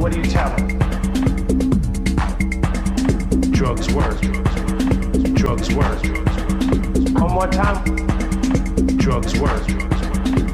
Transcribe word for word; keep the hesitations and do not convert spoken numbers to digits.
what do you tell him? Drugs work. Drugs work. One more time. Drugs work.